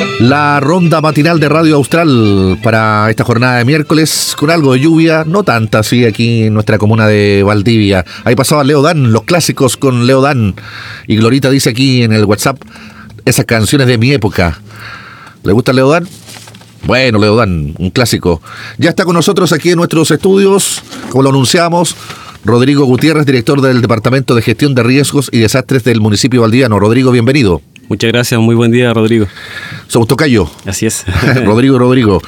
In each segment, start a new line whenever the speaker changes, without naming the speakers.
La ronda matinal de Radio Austral para esta jornada de miércoles, con algo de lluvia, no tanta así aquí en nuestra comuna de Valdivia. Ahí pasaba Leo Dan, los clásicos con Leo Dan. Y Glorita dice aquí en el WhatsApp, esas canciones de mi época. ¿Le gusta Leo Dan? Bueno, Leo Dan, un clásico. Ya está con nosotros aquí en nuestros estudios, como lo anunciamos, Rodrigo Gutiérrez, director del Departamento de Gestión de Riesgos y Desastres del municipio valdiviano. Rodrigo, bienvenido.
Muchas gracias, muy buen día, Rodrigo.
Somos tocayo.
Así es.
Rodrigo.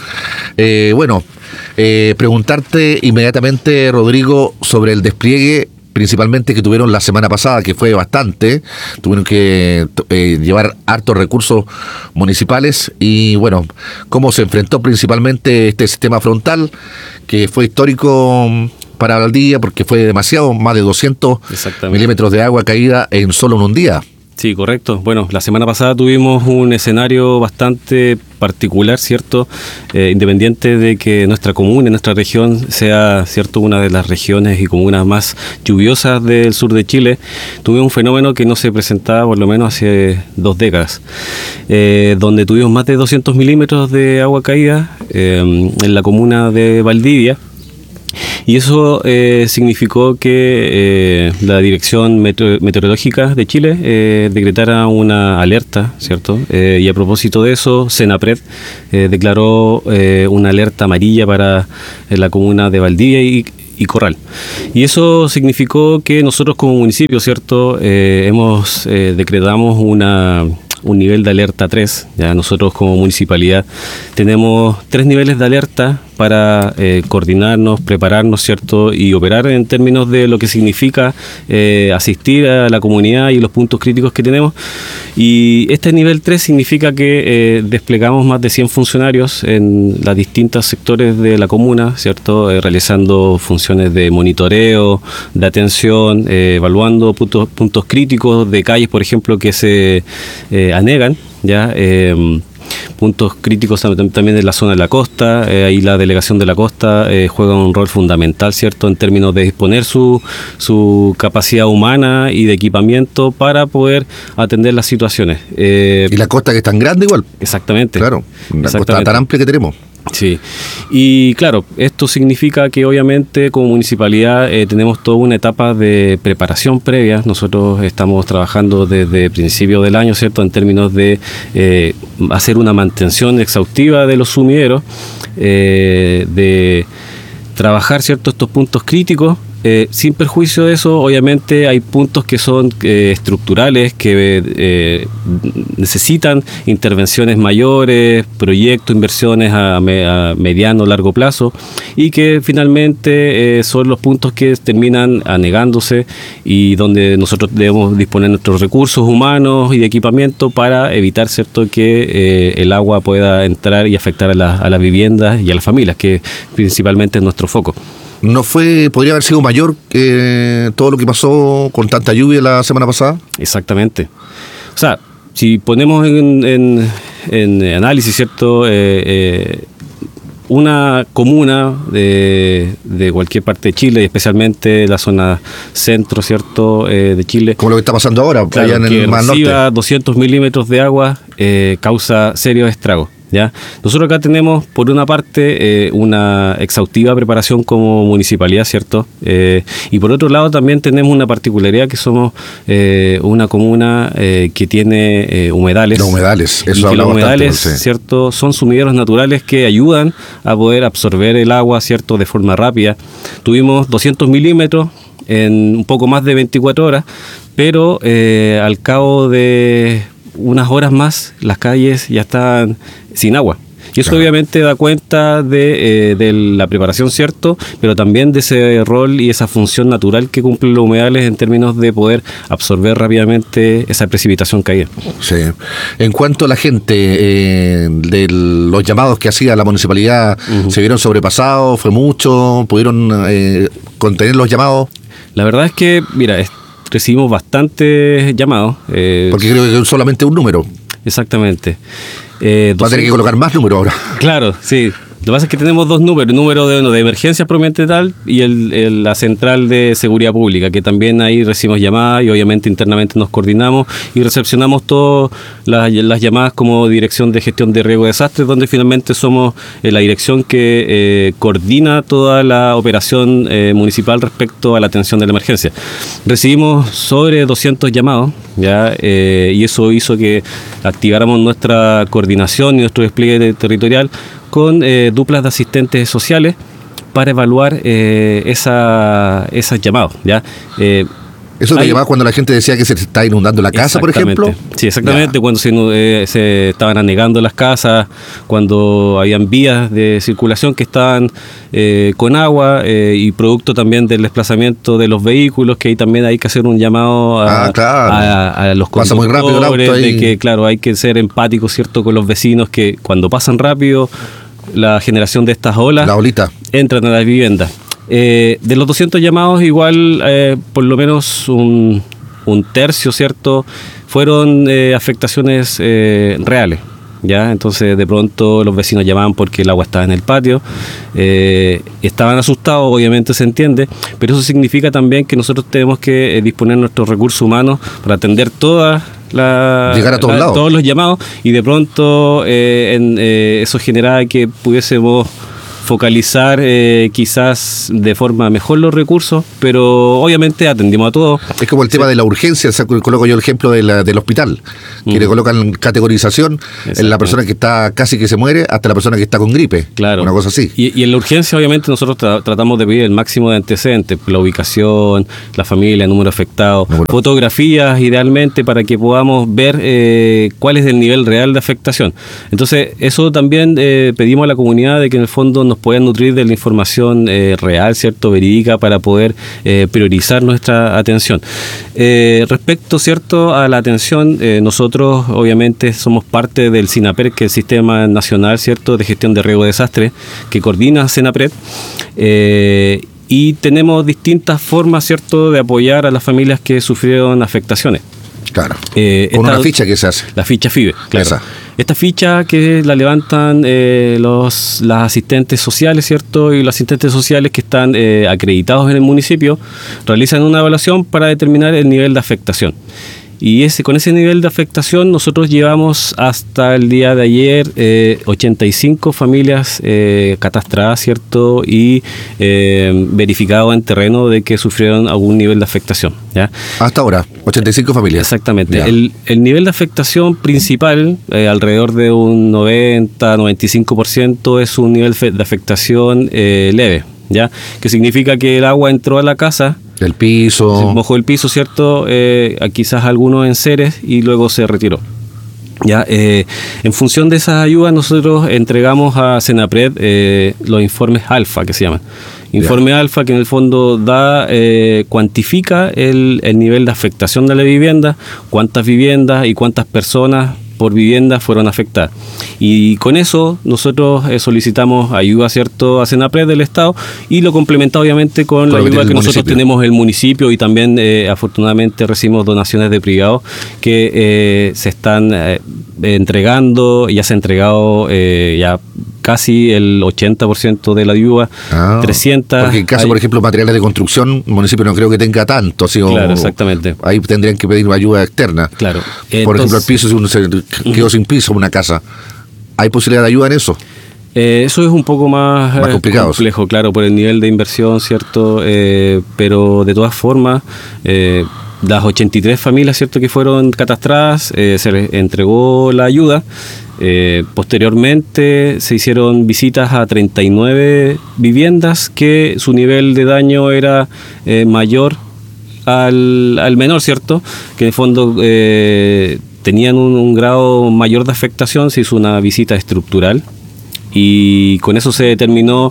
Preguntarte inmediatamente, Rodrigo, sobre el despliegue principalmente que tuvieron la semana pasada, que fue bastante. Tuvieron que llevar hartos recursos municipales y, bueno, cómo se enfrentó principalmente este sistema frontal, que fue histórico para Valdivia porque fue demasiado, más de 200 milímetros de agua caída en solo un día.
Sí, correcto. Bueno, la semana pasada tuvimos un escenario bastante particular, ¿cierto? Independiente de que nuestra comuna, nuestra región, sea, ¿cierto?, una de las regiones y comunas más lluviosas del sur de Chile, tuvimos un fenómeno que no se presentaba por lo menos hace 2 décadas, donde tuvimos más de 200 milímetros de agua caída en la comuna de Valdivia. Y eso significó que la Dirección Meteorológica de Chile decretara una alerta, ¿cierto? Y a propósito de eso, Senapred declaró una alerta amarilla para la comuna de Valdivia y Corral. Y eso significó que nosotros como municipio, ¿cierto?, decretamos un nivel de alerta 3. Ya nosotros como municipalidad tenemos 3 niveles de alerta para coordinarnos, prepararnos, ¿cierto?, y operar en términos de lo que significa asistir a la comunidad y los puntos críticos que tenemos. Y este nivel 3 significa que desplegamos más de 100 funcionarios en los distintos sectores de la comuna, ¿cierto?, realizando funciones de monitoreo, de atención, evaluando puntos críticos de calles, por ejemplo, que se anegan, ya puntos críticos también en la zona de la costa. Ahí la delegación de la costa juega un rol fundamental, ¿cierto?, en términos de disponer su capacidad humana y de equipamiento para poder atender las situaciones.
Y la costa que es tan grande igual.
Exactamente.
Claro, la costa tan amplia que tenemos.
Sí, y claro, esto significa que obviamente como municipalidad tenemos toda una etapa de preparación previa. Nosotros estamos trabajando desde principio del año, ¿cierto?, en términos de hacer una mantención exhaustiva de los sumideros, de trabajar, ¿cierto?, estos puntos críticos. Sin perjuicio de eso, obviamente hay puntos que son estructurales, que necesitan intervenciones mayores, proyectos, inversiones a mediano o largo plazo, y que finalmente son los puntos que terminan anegándose y donde nosotros debemos disponer nuestros recursos humanos y de equipamiento para evitar, ¿cierto?, que el agua pueda entrar y afectar a las viviendas y a las familias, que principalmente es nuestro foco.
¿Podría haber sido mayor que todo lo que pasó con tanta lluvia la semana pasada?
Exactamente. O sea, si ponemos en análisis, ¿cierto?, una comuna de cualquier parte de Chile, y especialmente la zona centro, ¿cierto?, de Chile.
Como lo que está pasando ahora,
claro, allá en el Mar Norte. Que reciba 200 milímetros de agua causa serios estragos. ¿Ya? Nosotros acá tenemos, por una parte, una exhaustiva preparación como municipalidad, ¿cierto? Y por otro lado también tenemos una particularidad, que somos una comuna que tiene humedales.
Los humedales, eso
y que los humedales,
bastante, sí,
¿cierto?, son sumideros naturales que ayudan a poder absorber el agua, ¿cierto?, de forma rápida. Tuvimos 200 milímetros en un poco más de 24 horas, pero al cabo de unas horas más las calles ya están sin agua. Y eso obviamente da cuenta de la preparación, ¿cierto?, pero también de ese rol y esa función natural que cumplen los humedales en términos de poder absorber rápidamente esa precipitación caída.
Sí. En cuanto a la gente, de los llamados que hacía la municipalidad, ¿se vieron sobrepasados? ¿Fue mucho? ¿Pudieron contener los llamados?
La verdad es que, mira, recibimos bastantes llamados.
Porque creo que es solamente un número.
Exactamente.
Va a tener que colocar más números ahora.
Claro, sí. Lo que pasa es que tenemos dos números, el número de emergencias propiamente tal y la central de seguridad pública, que también ahí recibimos llamadas y obviamente internamente nos coordinamos y recepcionamos todas las llamadas como Dirección de Gestión de Riesgo de Desastres, donde finalmente somos la dirección que coordina toda la operación municipal respecto a la atención de la emergencia. Recibimos sobre 200 llamados, ¿ya? Y eso hizo que activáramos nuestra coordinación y nuestro despliegue territorial con duplas de asistentes sociales para evaluar esas llamadas, ¿ya?
¿Eso te llamaba cuando la gente decía que se está inundando la casa, por ejemplo?
Sí, exactamente, cuando se estaban anegando las casas, cuando habían vías de circulación que estaban con agua y producto también del desplazamiento de los vehículos, que ahí también hay que hacer un llamado a los conductores. Pasa muy rápido el auto ahí. De que, claro, hay que ser empáticos, ¿cierto?, con los vecinos, que cuando pasan rápido la generación de estas olas,
la olita,
entran a las viviendas. De los 200 llamados, igual por lo menos un tercio, ¿cierto?, fueron afectaciones reales, ¿ya? Entonces de pronto los vecinos llamaban porque el agua estaba en el patio, estaban asustados, obviamente se entiende, pero eso significa también que nosotros tenemos que disponer nuestros recursos humanos para atender llegar a todos los llamados, y de pronto eso generaba que pudiésemos focalizar quizás de forma mejor los recursos, pero obviamente atendimos a todos.
Es como el tema de la urgencia, coloco yo el ejemplo del hospital, que le colocan categorización en la persona que está casi que se muere hasta la persona que está con gripe,
claro,
una cosa así.
Y en la urgencia obviamente nosotros tratamos de pedir el máximo de antecedentes, la ubicación, la familia, el número afectado, fotografías idealmente para que podamos ver cuál es el nivel real de afectación. Entonces eso también pedimos a la comunidad de que en el fondo nos puedan nutrir de la información real, ¿cierto?, verídica, para poder priorizar nuestra atención. Respecto, ¿cierto?, a la atención, nosotros obviamente somos parte del SINAPRED, que es el Sistema Nacional, ¿cierto?, de Gestión de Riesgo de Desastres, que coordina SENAPRED, y tenemos distintas formas, ¿cierto?, de apoyar a las familias que sufrieron afectaciones.
Claro, con una ficha que se hace.
La ficha FIBE, claro.
Esa.
Esta ficha que la levantan las asistentes sociales, ¿cierto? Y los asistentes sociales que están acreditados en el municipio realizan una evaluación para determinar el nivel de afectación. Y con ese nivel de afectación nosotros llevamos hasta el día de ayer 85 familias catastradas, ¿cierto? Y verificado en terreno de que sufrieron algún nivel de afectación, ¿ya?
Hasta ahora, 85 familias.
Exactamente. El nivel de afectación principal, alrededor de un 90-95%, es un nivel de afectación leve, ¿ya? Que significa que el agua entró a la casa,
el piso,
se mojó el piso, ¿cierto? Quizás algunos enseres, y luego se retiró. Ya, en función de esas ayudas nosotros entregamos a SENAPRED los informes alfa, que se llaman. Informe alfa, que en el fondo cuantifica el nivel de afectación de la vivienda, cuántas viviendas y cuántas personas por vivienda fueron afectadas. Y con eso nosotros solicitamos ayuda, ¿cierto?, a SENAPRED del Estado, y lo complementa obviamente con la ayuda que nosotros tenemos el municipio, y también afortunadamente recibimos donaciones de privados que se están entregando. Ya se ha entregado ya casi el 80% de la ayuda, 300.
Porque en caso, por ejemplo, materiales de construcción, el municipio no creo que tenga tanto.
Claro, exactamente.
Ahí tendrían que pedir ayuda externa.
Claro.
Por ejemplo, el piso, si uno se quedó sin piso una casa, ¿hay posibilidad de ayuda en eso?
Eso es un poco más complejo, claro, por el nivel de inversión, ¿cierto? Pero de todas formas, las 83 familias, ¿cierto?, que fueron catastradas, se les entregó la ayuda. Posteriormente se hicieron visitas a 39 viviendas que su nivel de daño era mayor al menor, ¿cierto? Que en el fondo tenían un grado mayor de afectación. Se hizo una visita estructural y con eso se determinó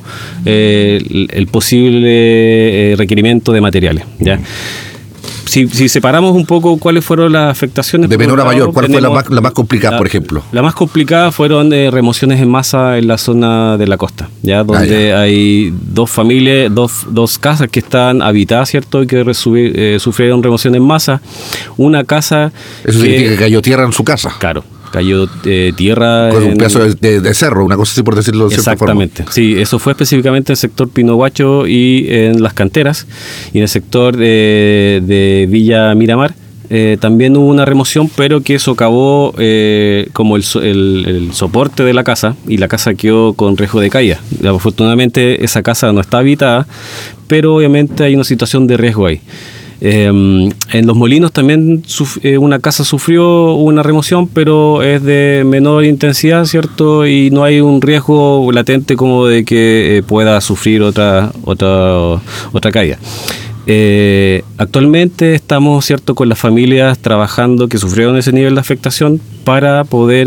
el posible requerimiento de materiales, ¿ya? Si separamos un poco cuáles fueron las afectaciones
de menor a mayor, ¿cuál fue la más complicada, por ejemplo?
La más complicada fueron remociones en masa en la zona de la costa, ya donde hay dos familias, dos casas que están habitadas, ¿cierto?, y que sufrieron remoción en masa. Una casa...
Eso significa que cayó tierra en su casa.
Claro. cayó tierra.
Con un pedazo de cerro, una cosa así por decirlo de cierta forma.
Exactamente, sí, eso fue específicamente en el sector Pinohuacho y en Las Canteras, y en el sector de Villa Miramar. También hubo una remoción, pero que socavó como el soporte de la casa, y la casa quedó con riesgo de caída. Afortunadamente esa casa no está habitada, pero obviamente hay una situación de riesgo ahí. En Los Molinos también una casa sufrió una remoción, pero es de menor intensidad, ¿cierto? Y no hay un riesgo latente como de que pueda sufrir otra caída. Actualmente estamos, ¿cierto?, con las familias trabajando que sufrieron ese nivel de afectación para poder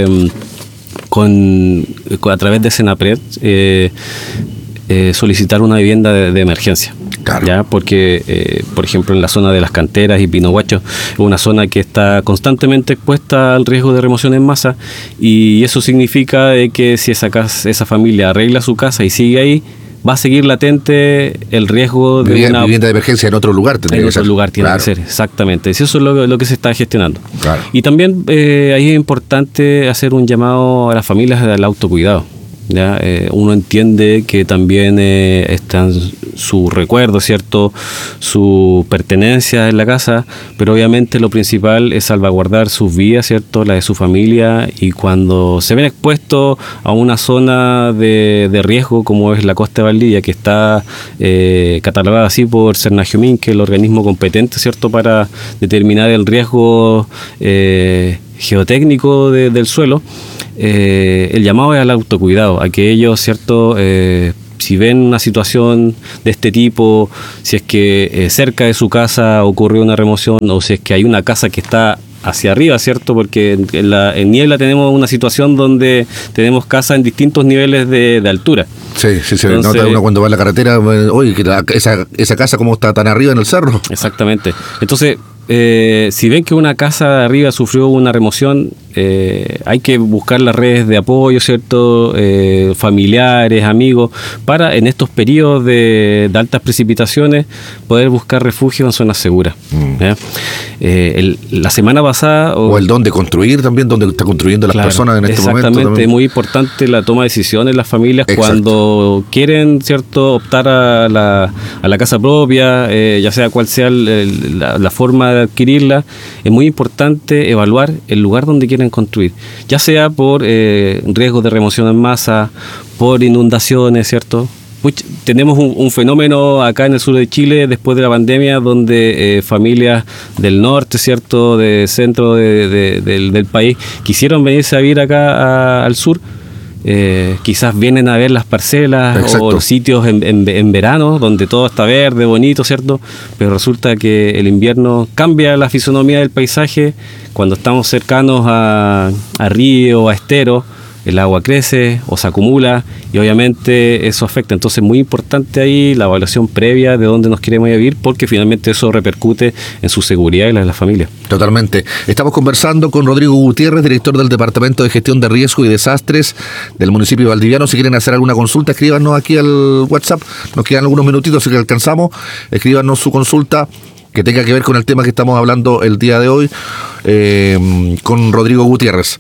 a través de Senapred solicitar una vivienda de emergencia.
Claro.
¿Ya? Porque, por ejemplo, en la zona de Las Canteras y Pinohuacho es una zona que está constantemente expuesta al riesgo de remoción en masa, y eso significa de que si esa familia arregla su casa y sigue ahí, va a seguir latente el riesgo de una
vivienda de emergencia en otro lugar.
En otro lugar tiene que ser, exactamente. Eso es lo que se está gestionando.
Claro.
Y también ahí es importante hacer un llamado a las familias al autocuidado. ¿Ya? Uno entiende que también están su recuerdo, ¿cierto?, su pertenencia en la casa, pero obviamente lo principal es salvaguardar sus vidas, ¿cierto?, la de su familia, y cuando se ven expuestos a una zona de riesgo como es la costa de Valdivia, que está catalogada así por Cernagiomín, que es el organismo competente, ¿cierto?, para determinar el riesgo geotécnico del suelo. El llamado es al autocuidado, a que ellos, ¿cierto?, si ven una situación de este tipo, si es que cerca de su casa ocurrió una remoción, o si es que hay una casa que está hacia arriba, ¿cierto?, porque en Niebla tenemos una situación donde tenemos casas en distintos niveles de altura.
Sí, se nota uno cuando va en la carretera, oye, que esa casa como está tan arriba en el cerro.
Exactamente. Entonces, si ven que una casa de arriba sufrió una remoción, hay que buscar las redes de apoyo, ¿cierto?, familiares, amigos, para en estos periodos de altas precipitaciones poder buscar refugio en zonas seguras. La semana pasada...
O el dónde construir también, donde está construyendo las personas en este momento.
Exactamente, es muy importante la toma de decisiones las familias. Exacto. Cuando quieren, ¿cierto?, optar a la casa propia, ya sea cual sea la forma de adquirirla, es muy importante evaluar el lugar donde quieren construir, ya sea por riesgos de remoción en masa, por inundaciones, ¿cierto? Tenemos un fenómeno acá en el sur de Chile después de la pandemia, donde familias del norte, ¿cierto?, del centro del país, quisieron venirse a vivir acá al sur. Quizás vienen a ver las parcelas. Exacto. O los sitios en verano, donde todo está verde, bonito, ¿cierto? Pero resulta que el invierno cambia la fisonomía del paisaje. Cuando estamos cercanos a río, a estero, el agua crece o se acumula, y obviamente eso afecta. Entonces es muy importante ahí la evaluación previa de dónde nos queremos ir a vivir, porque finalmente eso repercute en su seguridad y la de la familia.
Totalmente. Estamos conversando con Rodrigo Gutiérrez, director del Departamento de Gestión de Riesgo y Desastres del municipio valdiviano. Si quieren hacer alguna consulta, escríbanos aquí al WhatsApp. Nos quedan algunos minutitos, si que alcanzamos. Escríbanos su consulta que tenga que ver con el tema que estamos hablando el día de hoy, con Rodrigo Gutiérrez.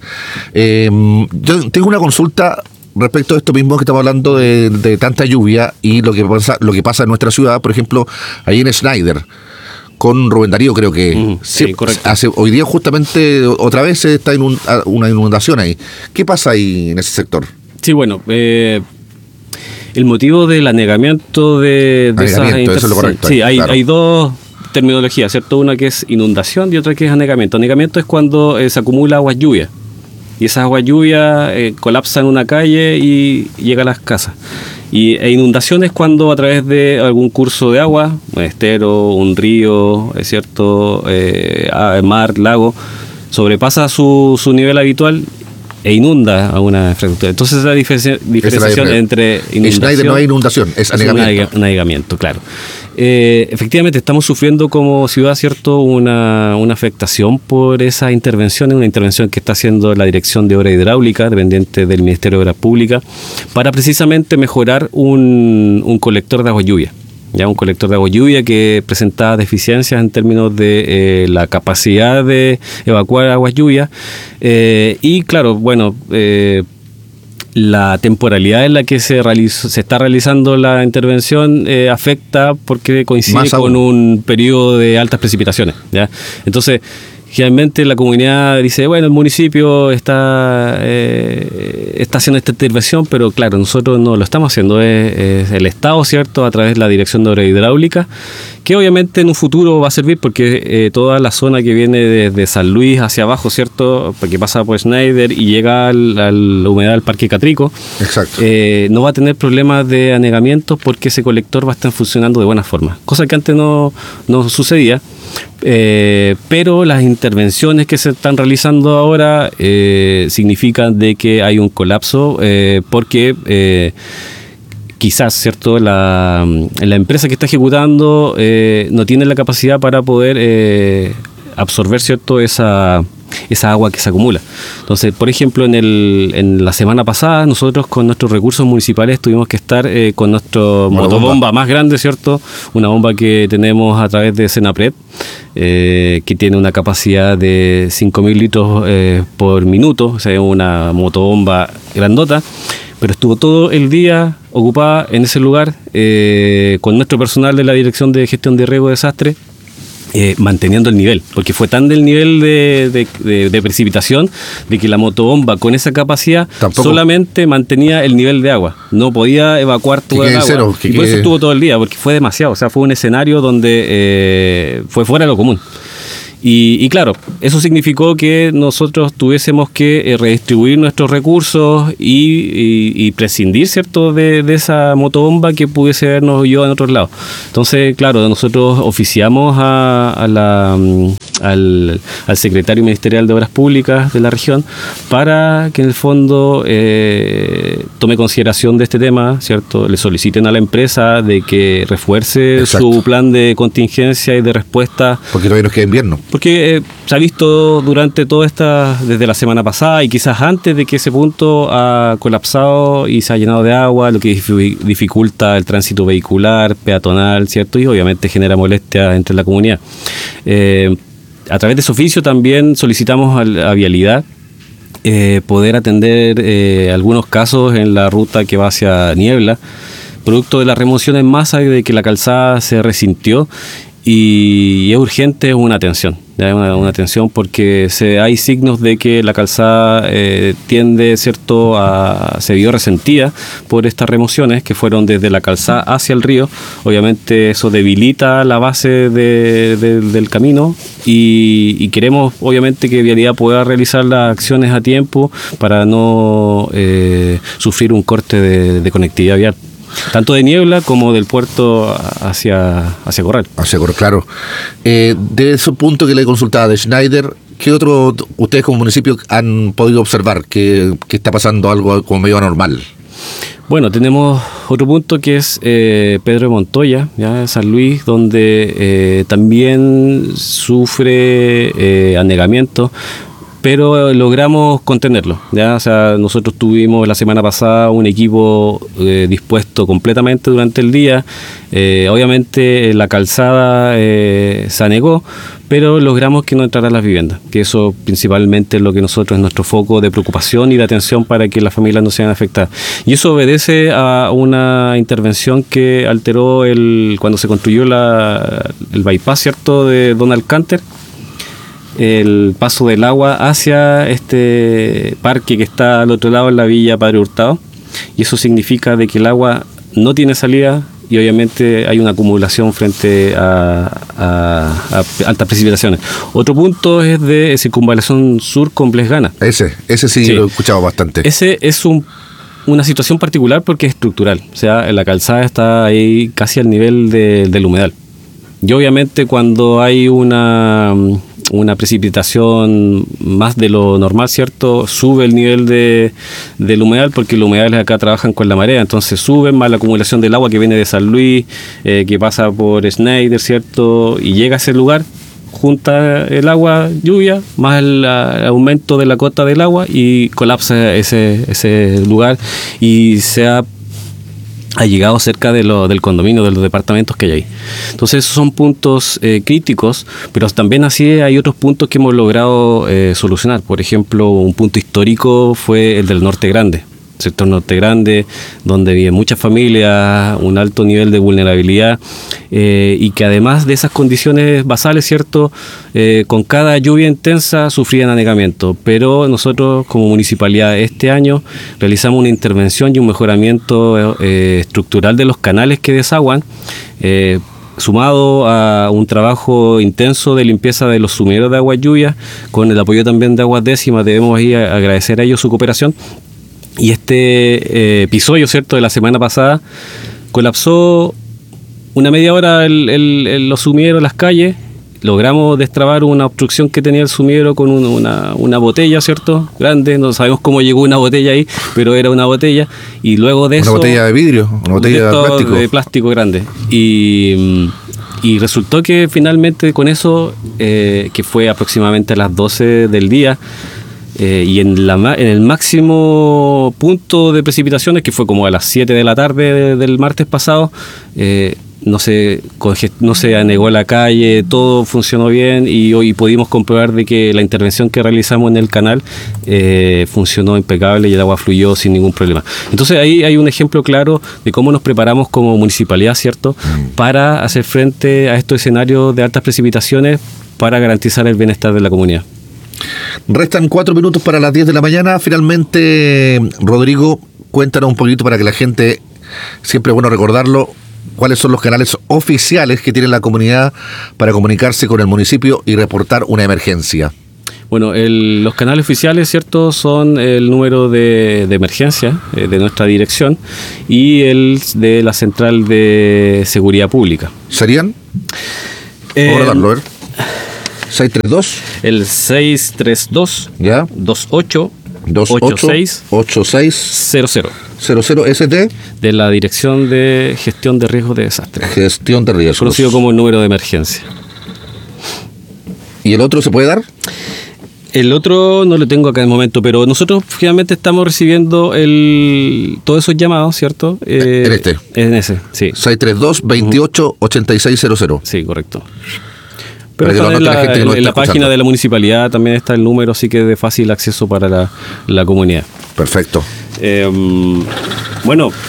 Yo tengo una consulta respecto a esto mismo que estamos hablando de tanta lluvia y lo que pasa en nuestra ciudad, por ejemplo, ahí en Schneider, con Rubén Darío, creo que
sí, correcto.
Hoy día justamente otra vez está una inundación ahí. ¿Qué pasa ahí en ese sector?
Sí, bueno, el motivo del anegamiento de esas...
Eso es lo correcto.
Sí,
claro.
Hay dos terminología, ¿cierto? Una que es inundación y otra que es anegamiento. Anegamiento es cuando se acumula agua lluvia, y esas aguas lluvia colapsan una calle y llega a las casas. E inundación es cuando a través de algún curso de agua, un estero, un río, ¿cierto?, mar, lago, sobrepasa su nivel habitual e inunda a una infraestructura. Entonces la diferenciación entre inundación...
En Schneider no hay inundación, es anegamiento.
Anegamiento, claro. Efectivamente estamos sufriendo como ciudad, ¿cierto?, una afectación por esa intervención, una intervención que está haciendo la Dirección de Obra Hidráulica, dependiente del Ministerio de Obras Públicas, para precisamente mejorar un colector de agua lluvia. ya un colector de agua lluvia que presentaba deficiencias en términos de la capacidad de evacuar aguas lluvias. Y claro, bueno, la temporalidad en la que se está realizando la intervención afecta porque coincide con un periodo de altas precipitaciones, ¿ya? Entonces, generalmente la comunidad dice, bueno, el municipio está haciendo esta intervención, pero claro, nosotros no lo estamos haciendo, es el Estado, ¿cierto?, a través de la Dirección de Obras Hidráulicas, que obviamente en un futuro va a servir porque toda la zona que viene desde San Luis hacia abajo, ¿cierto?, porque pasa por Schneider y llega a la humedad del Parque Catrico.
Exacto.
No va a tener problemas de anegamiento porque ese colector va a estar funcionando de buena forma, cosa que antes no sucedía. Pero las intervenciones que se están realizando ahora significan de que hay un colapso porque quizás, ¿cierto?, la empresa que está ejecutando no tiene la capacidad para poder absorber, ¿cierto?, esa agua que se acumula. Entonces, por ejemplo, en la semana pasada nosotros con nuestros recursos municipales tuvimos que estar con nuestro motobomba más grande, ¿cierto?, una bomba que tenemos a través de Senapred, que tiene una capacidad de 5.000 litros por minuto, o sea, una motobomba grandota, pero estuvo todo el día ocupada en ese lugar con nuestro personal de la Dirección de Gestión de Riesgo y Desastre, manteniendo el nivel, porque fue tan del nivel de precipitación de que la motobomba con esa capacidad solamente mantenía el nivel de agua, no podía evacuar toda el agua, y por eso estuvo todo el día, porque fue demasiado, o sea, fue un escenario donde fue fuera de lo común. Y claro, eso significó que nosotros tuviésemos que redistribuir nuestros recursos y prescindir, ¿cierto?, de esa motobomba que pudiese habernos ayudado en otros lados. Entonces, claro, nosotros oficiamos al secretario ministerial de Obras Públicas de la región para que en el fondo tome consideración de este tema, ¿cierto? Le soliciten a la empresa de que refuerce su plan de contingencia y de respuesta.
Porque todavía nos queda invierno.
Porque se ha visto durante desde la semana pasada y quizás antes de que ese punto ha colapsado y se ha llenado de agua, lo que dificulta el tránsito vehicular, peatonal, ¿cierto? Y obviamente genera molestia entre la comunidad. A través de ese oficio también solicitamos a Vialidad poder atender algunos casos en la ruta que va hacia Niebla, producto de la remoción en masa y de que la calzada se resintió. Y es urgente una atención, ¿ya? Una atención porque hay signos de que la calzada tiende, ¿cierto?, se vio resentida por estas remociones que fueron desde la calzada hacia el río. Obviamente eso debilita la base del camino y queremos obviamente que Vialidad pueda realizar las acciones a tiempo para no sufrir un corte de conectividad vial. Tanto de Niebla como del puerto hacia Corral.
Hacia Corral, claro. De ese punto que le consultaba de Schneider, ¿qué otro ustedes como municipio han podido observar que está pasando algo como medio anormal?
Bueno, tenemos otro punto que es Pedro de Montoya, ya San Luis, donde también sufre anegamiento, pero logramos contenerlo, ¿ya? O sea, nosotros tuvimos la semana pasada un equipo dispuesto completamente durante el día. Obviamente la calzada se anegó, pero logramos que no entraran las viviendas, que eso principalmente es lo que nosotros es nuestro foco de preocupación y de atención para que las familias no sean afectadas. Y eso obedece a una intervención que alteró cuando se construyó el bypass, ¿cierto?, de Don Alcánter, el paso del agua hacia este parque que está al otro lado en la Villa Padre Hurtado, y eso significa de que el agua no tiene salida y obviamente hay una acumulación frente a altas precipitaciones. Otro punto es de Circunvalación Sur con Blesgana. Ese
sí lo he escuchado bastante.
Ese es una situación particular porque es estructural, o sea, la calzada está ahí casi al nivel del humedal. Y obviamente cuando hay una precipitación más de lo normal, ¿cierto?, sube el nivel del humedal, porque los humedales acá trabajan con la marea, entonces suben, más la acumulación del agua que viene de San Luis, que pasa por Schneider, ¿cierto?, y llega a ese lugar, junta el agua, lluvia, más el aumento de la cota del agua y colapsa ese lugar, y se ha ha llegado cerca del condominio, de los departamentos que hay ahí. Entonces esos son puntos críticos, pero también así hay otros puntos que hemos logrado solucionar. Por ejemplo, un punto histórico fue el del Norte Grande, sector Norte Grande, donde viven muchas familias, un alto nivel de vulnerabilidad, y que además de esas condiciones basales, ¿cierto? Con cada lluvia intensa sufrían anegamiento, pero nosotros como municipalidad este año realizamos una intervención y un mejoramiento estructural de los canales que desaguan, sumado a un trabajo intenso de limpieza de los sumideros de aguas lluvias, con el apoyo también de Aguas Décimas. Debemos ahí agradecer a ellos su cooperación. Y este episodio, ¿cierto?, de la semana pasada, colapsó una media hora los sumideros, las calles. Logramos destrabar una obstrucción que tenía el sumidero con una botella, ¿cierto?, grande. No sabemos cómo llegó una botella ahí, pero era una botella. Y luego de eso...
¿Una botella de vidrio? ¿Una botella de plástico?
De plástico grande. Y resultó que finalmente con eso, que fue aproximadamente a las 12 del día, y en el máximo punto de precipitaciones, que fue como a las 7 de la tarde del martes pasado, no se anegó la calle, todo funcionó bien, y hoy pudimos comprobar de que la intervención que realizamos en el canal funcionó impecable y el agua fluyó sin ningún problema. Entonces ahí hay un ejemplo claro de cómo nos preparamos como municipalidad, ¿cierto?, para hacer frente a estos escenarios de altas precipitaciones para garantizar el bienestar de la comunidad.
Restan 4 minutos para las 10 de la mañana. Finalmente, Rodrigo, cuéntanos un poquito para que la gente, siempre es bueno recordarlo, cuáles son los canales oficiales que tiene la comunidad para comunicarse con el municipio y reportar una emergencia.
Bueno, los canales oficiales, ¿cierto?, son el número de emergencia de nuestra dirección y el de la Central de Seguridad Pública.
¿Serían? Vamos a darlo, a ver. 632.
El 632
¿ya?
28 86 00
ST
de la Dirección de Gestión de Riesgos de Desastre.
Gestión de riesgos.
Conocido como el número de emergencia.
¿Y el otro se puede dar?
El otro no lo tengo acá en el momento, pero nosotros finalmente estamos recibiendo todos esos llamados, ¿cierto? En ese, sí.
632 28 86 00.
Sí, correcto. Pero en la página de la municipalidad también está el número, así que es de fácil acceso para la comunidad.
Perfecto.
Bueno,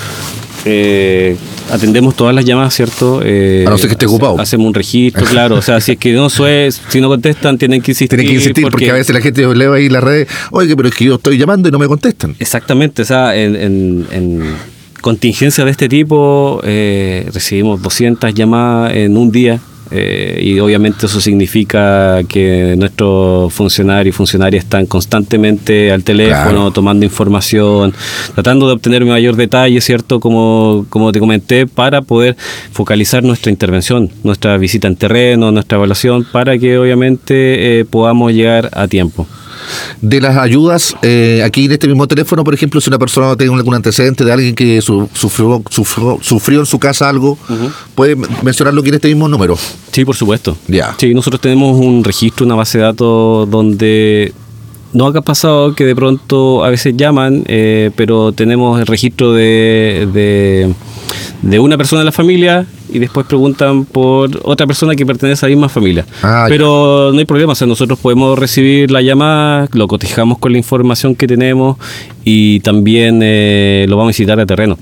atendemos todas las llamadas, ¿cierto?
A no ser que esté ocupado.
Hacemos un registro, claro. O sea, si es que si no contestan, tienen que insistir.
Tienen que insistir porque a veces la gente leo ahí en las redes, oye, pero es que yo estoy llamando y no me contestan.
Exactamente, o sea, en contingencia de este tipo recibimos 200 llamadas en un día. Y obviamente eso significa que nuestros funcionarios y funcionarias están constantemente al teléfono, claro, tomando información, tratando de obtener mayor detalle, ¿cierto? Como te comenté, para poder focalizar nuestra intervención, nuestra visita en terreno, nuestra evaluación, para que obviamente podamos llegar a tiempo.
De las ayudas, aquí en este mismo teléfono, por ejemplo, si una persona tiene algún antecedente de alguien que sufrió en su casa algo, ¿puede mencionarlo aquí en este mismo número?
Sí, por supuesto.
Ya.
Sí, nosotros tenemos un registro, una base de datos donde no ha pasado que de pronto a veces llaman, pero tenemos el registro de una persona de la familia y después preguntan por otra persona que pertenece a la misma familia. Pero no hay problema, o sea, nosotros podemos recibir la llamada, lo cotejamos con la información que tenemos y también lo vamos a visitar a terreno.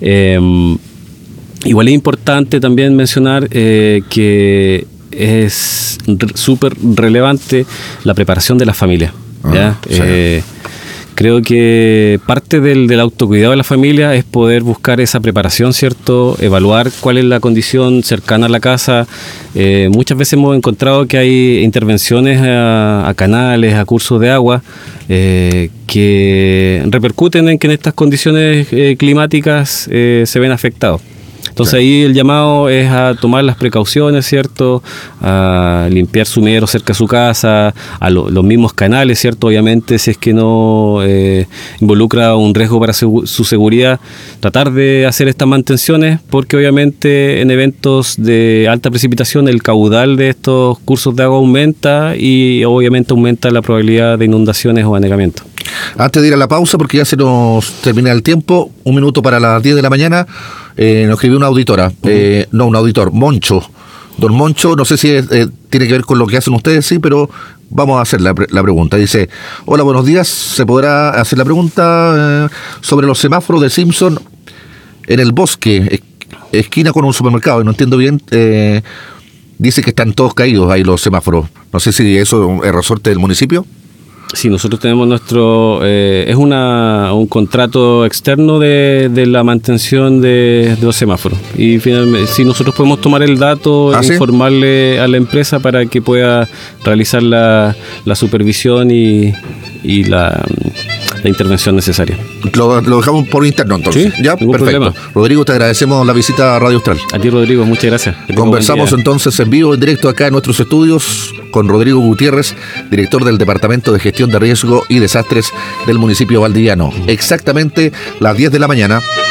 Igual es importante también mencionar que es súper relevante la preparación de la familia. ¿Ya? Sí. Creo que parte del autocuidado de la familia es poder buscar esa preparación, ¿cierto? Evaluar cuál es la condición cercana a la casa. Muchas veces hemos encontrado que hay intervenciones a canales, a cursos de agua, que repercuten en que en estas condiciones climáticas se ven afectados. Entonces ahí el llamado es a tomar las precauciones, ¿cierto? A limpiar sumideros cerca de su casa, a los mismos canales, ¿cierto? Obviamente, si es que no involucra un riesgo para su seguridad, tratar de hacer estas mantenciones, porque obviamente en eventos de alta precipitación el caudal de estos cursos de agua aumenta y obviamente aumenta la probabilidad de inundaciones o anegamientos.
Antes de ir a la pausa, porque ya se nos termina el tiempo, 1 minuto para las 10 de la mañana, nos escribió una auditora, no, un auditor, Moncho. Don Moncho, no sé si tiene que ver con lo que hacen ustedes, sí, pero vamos a hacer la pregunta. Dice, hola, buenos días, ¿se podrá hacer la pregunta sobre los semáforos de Simpson en el bosque, esquina con un supermercado? Y no entiendo bien, dice que están todos caídos ahí los semáforos. No sé si eso es resorte del municipio.
Sí, nosotros tenemos es un contrato externo de la mantención de los semáforos. Y finalmente, si nosotros podemos tomar el dato e informarle a la empresa para que pueda realizar la supervisión y la intervención necesaria.
Lo dejamos por interno entonces.
Sí,
ya,
ningún
perfecto.
problema.
Rodrigo, te agradecemos la visita a Radio Austral.
A ti, Rodrigo, muchas gracias.
Conversamos entonces en vivo, en directo acá en nuestros estudios con Rodrigo Gutiérrez, director del Departamento de Gestión de Riesgo y Desastres del municipio valdiviano. Exactamente las 10 de la mañana.